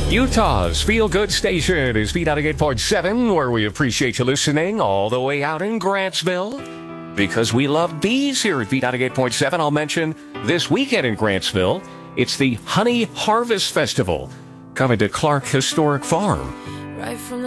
Utah's feel-good station is B98.7, where we appreciate you listening all the way out in Grantsville. Because we love bees here at B98.7, I'll mention this weekend in Grantsville, it's the Honey Harvest Festival coming to Clark Historic Farm. Right from